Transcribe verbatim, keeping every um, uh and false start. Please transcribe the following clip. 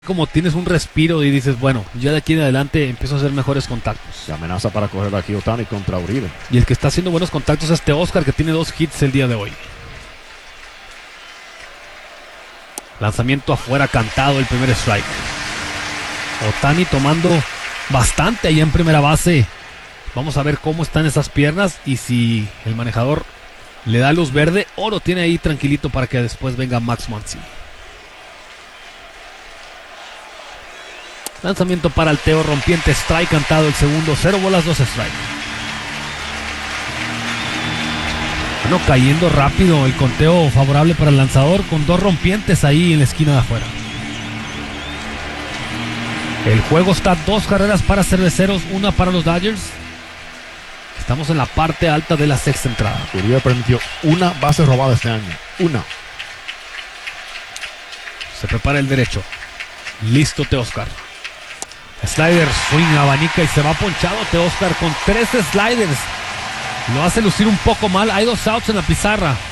como tienes un respiro y dices, bueno, ya de aquí en adelante empiezo a hacer mejores contactos. Se amenaza para correr aquí Ohtani contra Uribe. Y el que está haciendo buenos contactos es Teoscar, que tiene dos hits el día de hoy. Lanzamiento afuera cantado, el primer strike. Ohtani tomando bastante allá en primera base. Vamos a ver cómo están esas piernas y si el manejador le da luz verde o lo tiene ahí tranquilito para que después venga Max Muncy. Lanzamiento para el Teo, rompiente, strike cantado el segundo, cero bolas, dos strike. Bueno, cayendo rápido el conteo favorable para el lanzador con dos rompientes ahí en la esquina de afuera. El juego está dos carreras para Cerveceros, una para los Dodgers. Estamos en la parte alta de la sexta entrada. Uribe permitió una base robada este año. Una. Se prepara el derecho. Listo Teoscar. Slider, swing, abanica y se va ponchado Teoscar con tres sliders. Lo hace lucir un poco mal. Hay dos outs en la pizarra.